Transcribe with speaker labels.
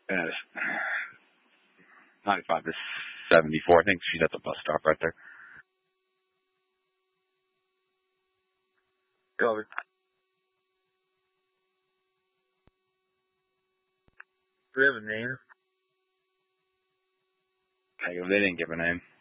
Speaker 1: Yes. 95 to 74. I think she's at the bus stop right there. Covered. Do we have a name? They didn't give a name.